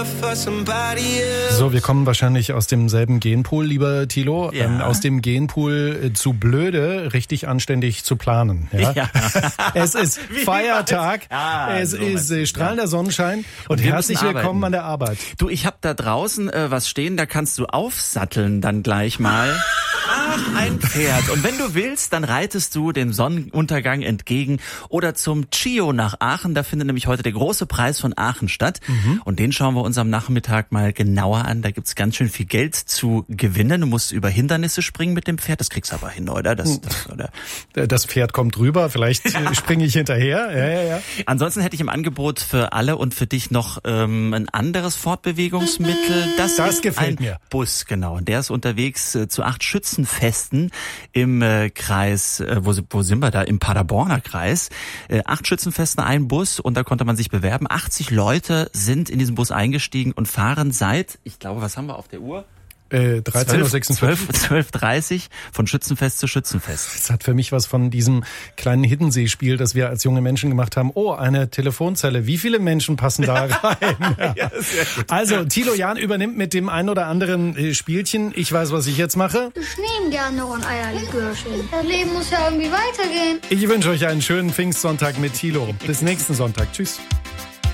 So, wir kommen wahrscheinlich aus demselben Genpool, lieber Thilo. Ja. Aus dem Genpool zu blöde, richtig anständig zu planen. Ja? Ja. Es ist Feiertag, es ist strahlender Sonnenschein und herzlich willkommen an der Arbeit. Du, ich habe da draußen was stehen, da kannst du aufsatteln dann gleich mal. Ach, ein Pferd. Und wenn du willst, dann reitest du dem Sonnenuntergang entgegen oder zum Chio nach Aachen. Da findet nämlich heute der große Preis von Aachen statt. Und den schauen wir uns am Nachmittag mal genauer an. Da gibt's ganz schön viel Geld zu gewinnen. Du musst über Hindernisse springen mit dem Pferd. Das kriegst du aber hin, oder? Das Pferd kommt rüber, vielleicht springe ich hinterher. Ja. Ansonsten hätte ich im Angebot für alle und für dich noch ein anderes Fortbewegungsmittel. Das gefällt mir. Bus, genau. Und der ist unterwegs zu 8 Schützenfesten im Kreis, wo sind wir da? Im Paderborner Kreis. 8 Schützenfesten, ein Bus und da konnte man sich bewerben. 80 Leute sind in diesen Bus eingestiegen und fahren seit, ich glaube, was haben wir auf der Uhr? 13.56 Uhr. 12.30 von Schützenfest zu Schützenfest. Das hat für mich was von diesem kleinen Hiddensee-Spiel, das wir als junge Menschen gemacht haben. Oh, eine Telefonzelle. Wie viele Menschen passen da rein? Ja, sehr gut. Also, Thilo Jahn übernimmt mit dem ein oder anderen Spielchen. Ich weiß, was ich jetzt mache. Ich nehme gerne noch ein Eierlikörchen. Das Leben muss ja irgendwie weitergehen. Ich wünsche euch einen schönen Pfingstsonntag mit Thilo. Bis nächsten Sonntag. Tschüss.